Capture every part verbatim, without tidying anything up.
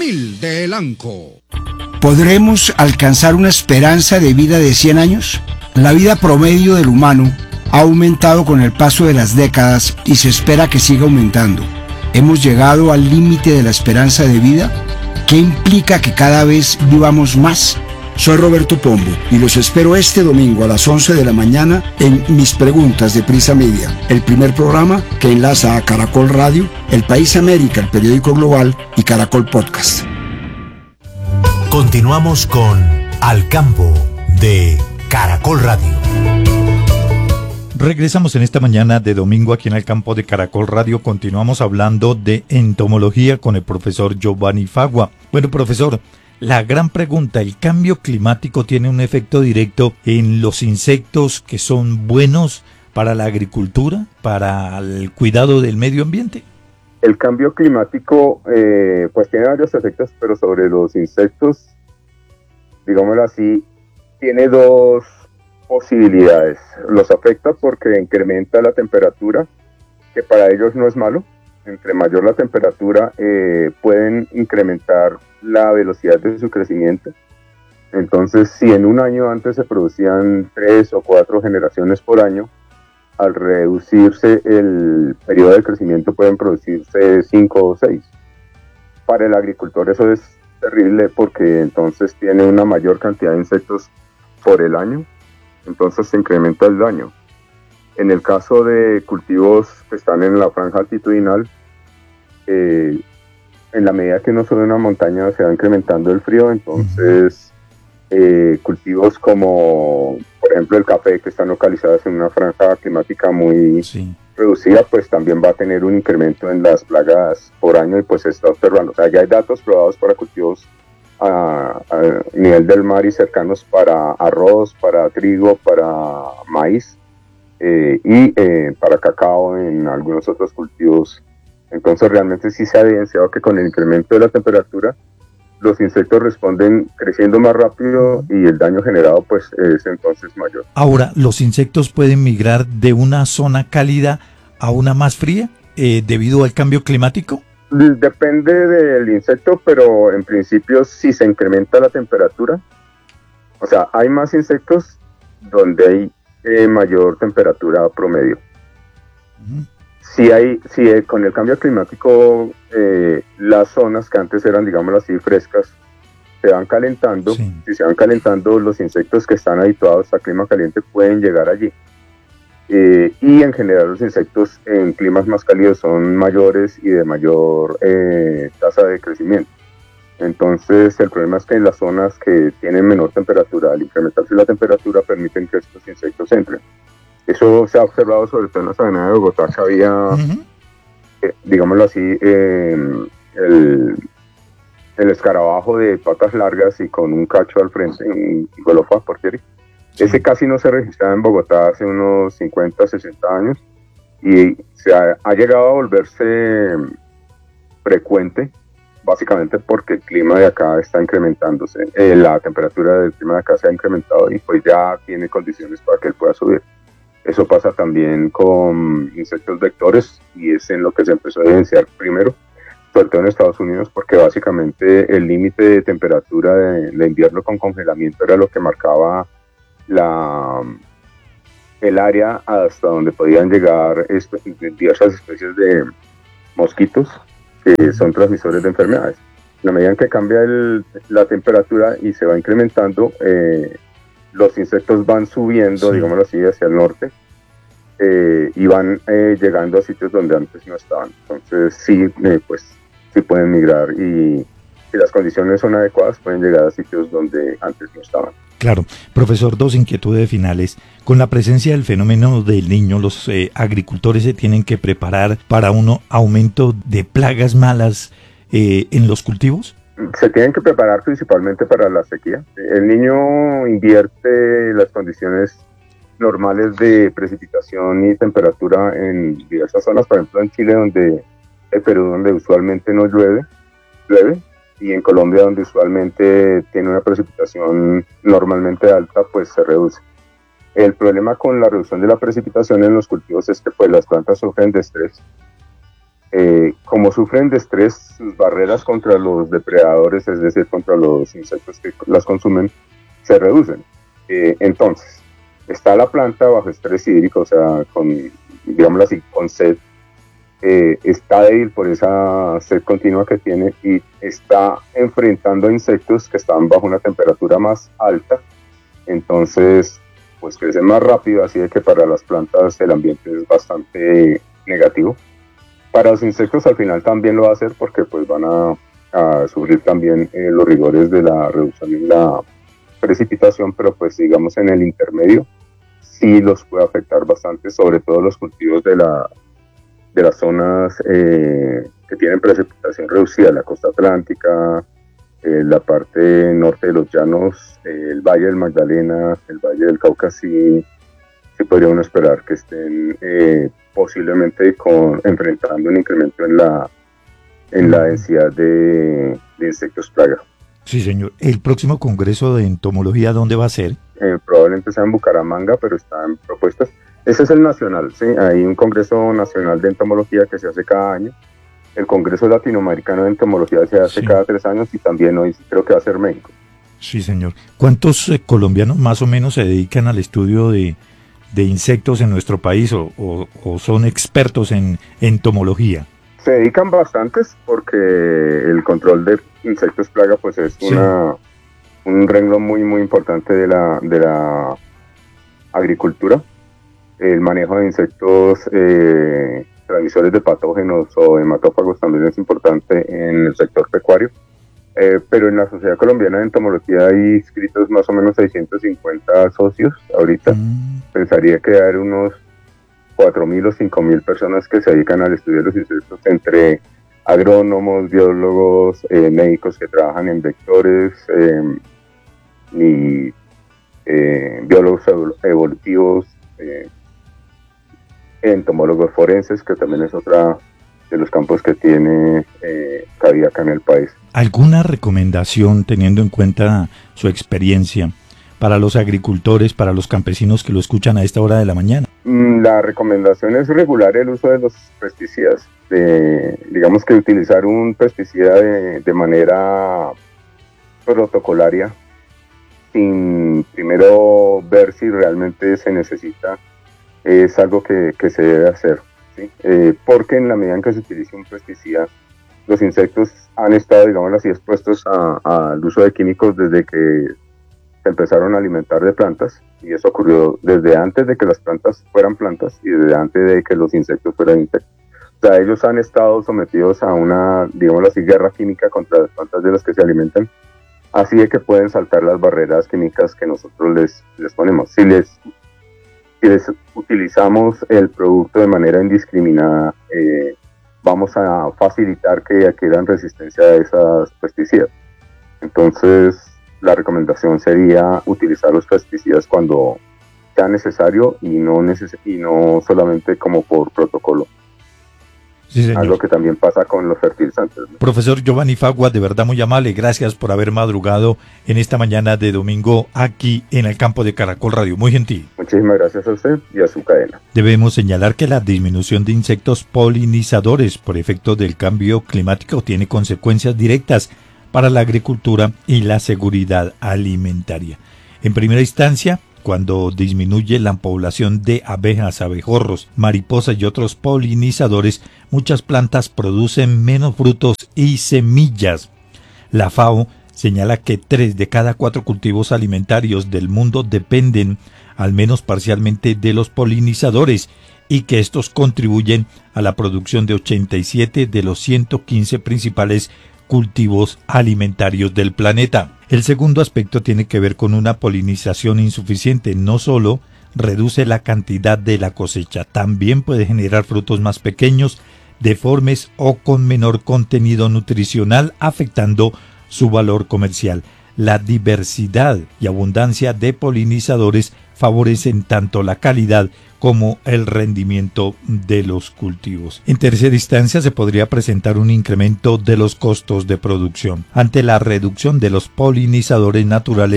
Gil de Elanco. ¿Podremos alcanzar una esperanza de vida de cien años? La vida promedio del humano ha aumentado con el paso de las décadas y se espera que siga aumentando. ¿Hemos llegado al límite de la esperanza de vida? ¿Qué implica que cada vez vivamos más? Soy Roberto Pombo y los espero este domingo a las once de la mañana en Mis Preguntas de Prisa Media, el primer programa que enlaza a Caracol Radio, El País América, el periódico global, y Caracol Podcast. Continuamos con Al Campo de Caracol Radio. Regresamos en esta mañana de domingo aquí en el campo de Caracol Radio. Continuamos hablando de entomología con el profesor Giovanni Fagua. Bueno, profesor, la gran pregunta, ¿el cambio climático tiene un efecto directo en los insectos que son buenos para la agricultura, para el cuidado del medio ambiente? El cambio climático eh, pues tiene varios efectos, pero sobre los insectos, digámoslo así, tiene dos posibilidades. Los afecta porque incrementa la temperatura, que para ellos no es malo. Entre mayor la temperatura, eh, pueden incrementar la velocidad de su crecimiento. Entonces, si en un año antes se producían tres o cuatro generaciones por año, al reducirse el periodo de crecimiento pueden producirse cinco o seis. Para el agricultor eso es terrible porque entonces tiene una mayor cantidad de insectos por el año, entonces se incrementa el daño. En el caso de cultivos que están en la franja altitudinal, eh, en la medida que uno sube una montaña se va incrementando el frío, entonces eh, cultivos como, por ejemplo, el café, que están localizados en una franja climática muy sí. reducida, pues también va a tener un incremento en las plagas por año y pues se está observando. O sea, ya hay datos probados para cultivos a, a nivel del mar y cercanos para arroz, para trigo, para maíz eh, y eh, para cacao en algunos otros cultivos. Entonces realmente sí se ha evidenciado que con el incremento de la temperatura los insectos responden creciendo más rápido y el daño generado pues es entonces mayor. Ahora, ¿los insectos pueden migrar de una zona cálida a una más fría eh, debido al cambio climático? Depende del insecto, pero en principio si se incrementa la temperatura, o sea, hay más insectos donde hay eh, mayor temperatura promedio. Uh-huh. Si hay, si eh, con el cambio climático eh, las zonas que antes eran, digámoslo así, frescas, se van calentando, sí. si se van calentando, los insectos que están habituados a clima caliente pueden llegar allí. Eh, y en general los insectos en climas más cálidos son mayores y de mayor eh, tasa de crecimiento. Entonces el problema es que en las zonas que tienen menor temperatura, al incrementarse la temperatura, permiten que estos insectos entren. Eso se ha observado sobre todo en la sabana de Bogotá, que había, uh-huh. eh, digámoslo así, eh, el, el escarabajo de patas largas y con un cacho al frente, un golofa portieri. Sí. Ese casi no se registraba en Bogotá hace unos cincuenta, sesenta años y se ha, ha llegado a volverse frecuente, básicamente porque el clima de acá está incrementándose, eh, la temperatura del clima de acá se ha incrementado y pues ya tiene condiciones para que él pueda subir. Eso pasa también con insectos vectores y es en lo que se empezó a evidenciar primero, sobre todo en Estados Unidos, porque básicamente el límite de temperatura de, de invierno con congelamiento era lo que marcaba la, el área hasta donde podían llegar espe- diversas especies de mosquitos que son transmisores de enfermedades. En la medida en que cambia el, la temperatura y se va incrementando, eh, los insectos van subiendo, sí. digámoslo así, hacia el norte eh, y van eh, llegando a sitios donde antes no estaban. Entonces sí, eh, pues sí pueden migrar y si las condiciones son adecuadas pueden llegar a sitios donde antes no estaban. Claro. Profesor, dos inquietudes finales. Con la presencia del fenómeno del Niño, los eh, agricultores se tienen que preparar para un aumento de plagas malas eh, en los cultivos. Se tienen que preparar principalmente para la sequía. El Niño invierte las condiciones normales de precipitación y temperatura en diversas zonas, por ejemplo en Chile, donde en Perú, donde usualmente no llueve, llueve, y en Colombia, donde usualmente tiene una precipitación normalmente alta, pues se reduce. El problema con la reducción de la precipitación en los cultivos es que pues las plantas sufren de estrés eh, como sufren de estrés, sus barreras contra los depredadores, es decir, contra los insectos que las consumen, se reducen. Eh, entonces, está la planta bajo estrés hídrico, o sea, con, digámoslo así, con sed, eh, está débil por esa sed continua que tiene y está enfrentando a insectos que están bajo una temperatura más alta, entonces pues crecen más rápido, así de que para las plantas el ambiente es bastante negativo. Para los insectos al final también lo va a hacer porque pues van a, a sufrir también eh, los rigores de la reducción en la precipitación, pero pues digamos en el intermedio sí los puede afectar bastante, sobre todo los cultivos de la de las zonas eh, que tienen precipitación reducida, la costa atlántica, eh, la parte norte de los llanos, eh, el Valle del Magdalena, el Valle del Cauca, sí, sí podría uno esperar que estén eh, posiblemente con, enfrentando un incremento en la, en la densidad de, de insectos plaga. Sí, señor. ¿El próximo Congreso de Entomología dónde va a ser? Eh, probablemente sea en Bucaramanga, pero están propuestas. Ese es el nacional, ¿sí? Hay un Congreso Nacional de Entomología que se hace cada año. El Congreso Latinoamericano de Entomología se hace sí. cada tres años y también hoy creo que va a ser México. Sí, señor. ¿Cuántos eh, colombianos más o menos se dedican al estudio de, de insectos en nuestro país o, o, o son expertos en entomología? Se dedican bastantes porque el control de insectos plaga pues es sí. una, un renglón muy muy importante de la, de la agricultura. El manejo de insectos eh, transmisores de patógenos o hematófagos también es importante en el sector pecuario, eh, pero en la Sociedad Colombiana de Entomología hay inscritos más o menos seiscientos cincuenta socios ahorita. Mm. Pensaría que hay unos cuatro mil o cinco mil personas que se dedican al estudio de los insectos, entre agrónomos, biólogos, eh, médicos que trabajan en vectores eh, y eh, biólogos evolutivos, eh, entomólogos forenses, que también es otra de los campos que tiene eh, cabida acá en el país. ¿Alguna recomendación, teniendo en cuenta su experiencia, para los agricultores, para los campesinos que lo escuchan a esta hora de la mañana? La recomendación es regular el uso de los pesticidas. De, digamos que utilizar un pesticida de, de manera protocolaria, sin primero ver si realmente se necesita, es algo que, que se debe hacer, ¿sí? Eh, porque en la medida en que se utilice un pesticida, los insectos han estado, digamos así, expuestos al uso de químicos desde que se empezaron a alimentar de plantas, y eso ocurrió desde antes de que las plantas fueran plantas y desde antes de que los insectos fueran insectos. O sea, ellos han estado sometidos a una, digamos así, guerra química contra las plantas de las que se alimentan, así de que pueden saltar las barreras químicas que nosotros les, les ponemos. Si les Si les utilizamos el producto de manera indiscriminada, eh, vamos a facilitar que adquieran resistencia a esas pesticidas. Entonces, la recomendación sería utilizar los pesticidas cuando sea necesario y no, neces- y no solamente como por protocolo. Sí, señor. Algo que también pasa con los fertilizantes, ¿no? Profesor Giovanni Fagua, de verdad muy amable, gracias por haber madrugado en esta mañana de domingo aquí en el campo de Caracol Radio, muy gentil. Muchísimas gracias a usted y a su cadena. Debemos señalar que la disminución de insectos polinizadores por efecto del cambio climático tiene consecuencias directas para la agricultura y la seguridad alimentaria. En primera instancia, cuando disminuye la población de abejas, abejorros, mariposas y otros polinizadores, muchas plantas producen menos frutos y semillas. La F A O señala que tres de cada cuatro cultivos alimentarios del mundo dependen, al menos parcialmente, de los polinizadores y que estos contribuyen a la producción de ochenta y siete de los ciento quince principales cultivos alimentarios del planeta. El segundo aspecto tiene que ver con una polinización insuficiente. No solo reduce la cantidad de la cosecha, también puede generar frutos más pequeños, deformes o con menor contenido nutricional, afectando su valor comercial. La diversidad y abundancia de polinizadores favorecen tanto la calidad como el rendimiento de los cultivos. En tercera instancia, se podría presentar un incremento de los costos de producción. Ante la reducción de los polinizadores naturales,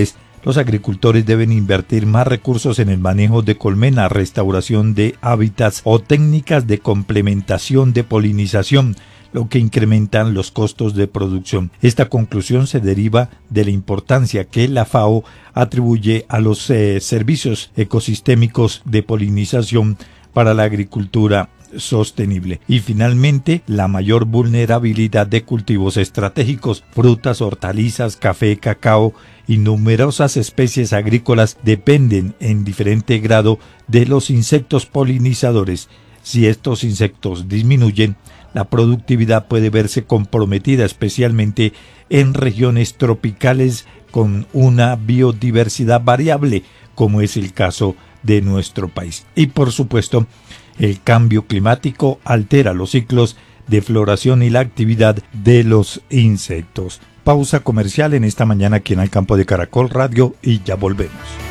los agricultores deben invertir más recursos en el manejo de colmenas, restauración de hábitats o técnicas de complementación de polinización, lo que incrementan los costos de producción. Esta conclusión se deriva de la importancia que la FAO atribuye a los eh, servicios ecosistémicos de polinización para la agricultura sostenible. Y finalmente, la mayor vulnerabilidad de cultivos estratégicos, frutas, hortalizas, café, cacao y numerosas especies agrícolas dependen en diferente grado de los insectos polinizadores. Si estos insectos disminuyen, la productividad puede verse comprometida, especialmente en regiones tropicales con una biodiversidad variable, como es el caso de nuestro país. Y por supuesto, el cambio climático altera los ciclos de floración y la actividad de los insectos. Pausa comercial en esta mañana aquí en el campo de Caracol Radio y ya volvemos.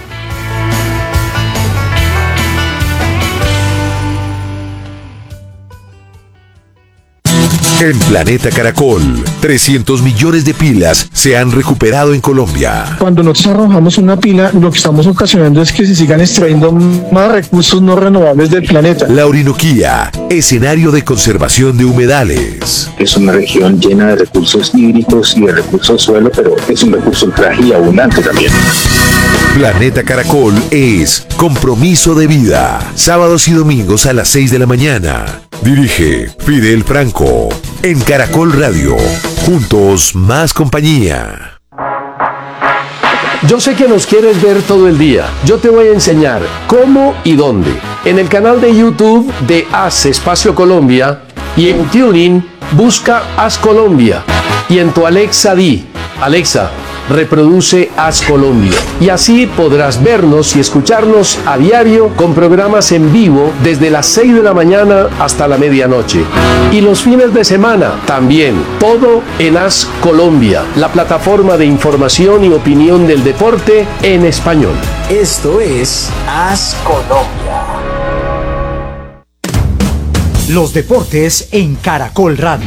En Planeta Caracol, trescientos millones de pilas se han recuperado en Colombia. Cuando nosotros arrojamos una pila, lo que estamos ocasionando es que se sigan extrayendo más recursos no renovables del planeta. La Orinoquía, escenario de conservación de humedales. Es una región llena de recursos hídricos y de recursos suelo, pero es un recurso frágil y abundante también. Planeta Caracol es Compromiso de Vida. Sábados y domingos a las seis de la mañana. Dirige Fidel Franco. En Caracol Radio. Juntos más compañía. Yo sé que nos quieres ver todo el día. Yo te voy a enseñar cómo y dónde. En el canal de YouTube de Haz Espacio Colombia y en TuneIn busca Haz Colombia. Y en tu Alexa di, Alexa, reproduce Haz Colombia. Y así podrás vernos y escucharnos a diario con programas en vivo desde las seis de la mañana hasta la medianoche. Y los fines de semana también, todo en Haz Colombia, la plataforma de información y opinión del deporte en español. Esto es Haz Colombia. Los deportes en Caracol Radio.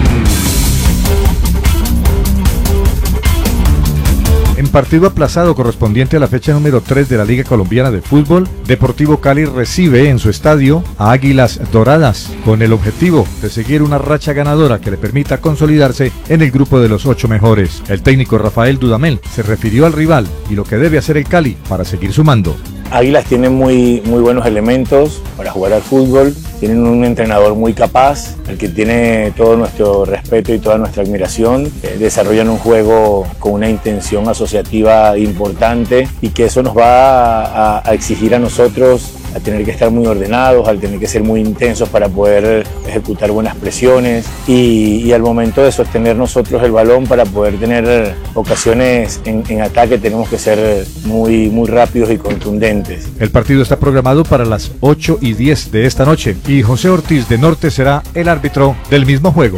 En partido aplazado correspondiente a la fecha número tres de la Liga Colombiana de Fútbol, Deportivo Cali recibe en su estadio a Águilas Doradas, con el objetivo de seguir una racha ganadora que le permita consolidarse en el grupo de los ocho mejores. El técnico Rafael Dudamel se refirió al rival y lo que debe hacer el Cali para seguir sumando. Águilas tiene muy, muy buenos elementos para jugar al fútbol, tienen un entrenador muy capaz, el que tiene todo nuestro respeto y toda nuestra admiración, eh, desarrollan un juego con una intención asociativa importante y que eso nos va a, a exigir a nosotros a tener que estar muy ordenados, al tener que ser muy intensos para poder ejecutar buenas presiones y, y al momento de sostener nosotros el balón para poder tener ocasiones en, en ataque tenemos que ser muy, muy rápidos y contundentes. El partido está programado para las ocho y diez de esta noche y José Ortiz de Norte será el árbitro del mismo juego.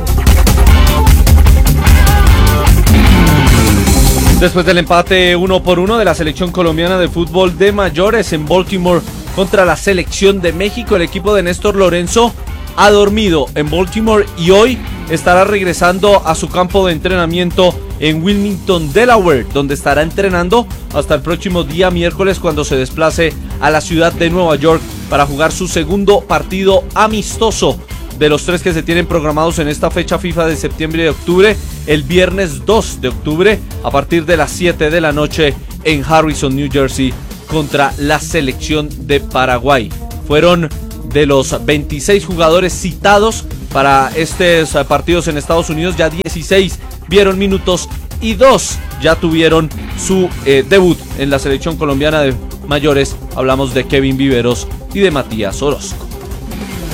Después del empate uno por uno de la selección colombiana de fútbol de mayores en Baltimore contra la selección de México, el equipo de Néstor Lorenzo ha dormido en Baltimore y hoy estará regresando a su campo de entrenamiento en Wilmington, Delaware, donde estará entrenando hasta el próximo día miércoles cuando se desplace a la ciudad de Nueva York para jugar su segundo partido amistoso de los tres que se tienen programados en esta fecha FIFA de septiembre y de octubre, el viernes dos de octubre a partir de las siete de la noche en Harrison, New Jersey, contra la selección de Paraguay. Fueron de los veintiséis jugadores citados para estos partidos en Estados Unidos, ya dieciséis vieron minutos y dos ya tuvieron su eh, debut en la selección colombiana de mayores. Hablamos de Kevin Viveros y de Matías Orozco.